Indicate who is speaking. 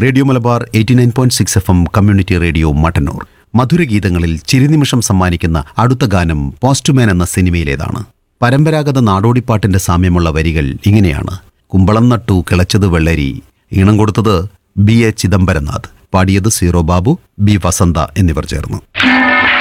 Speaker 1: Radio Malabar 89.6 FM community radio Mattannur. മധുരഗീതങ്ങളിൽ ചിരിനിമിഷം സമ്മാനിക്കുന്ന അടുത്ത ഗാനം പോസ്റ്റ്മാൻ എന്ന സിനിമയിലേതാണ്. പരമ്പരാഗത നാടോടിപ്പാട്ടിന്റെ സാമ്യമുള്ള വരികൾ ഇങ്ങനെയാണ്. കുമ്പളം നട്ടു കിളച്ചത് വെള്ളരി. ഈണം കൊടുത്തത് BA ചിദംബരനാഥ്. പാടിയത് സീറോ ബാബു, B വസന്ത എന്നിവർ ചേർന്നു.